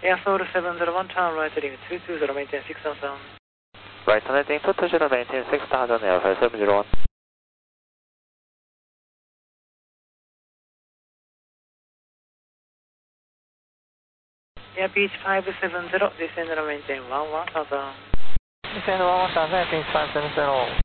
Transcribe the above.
Air Seoul 701, turn right heading 220, maintain 6000. Right heading 220, maintain 6000, Air 701. Air Beach 570, descend and maintain 1000. Descend 1000, Beach 570.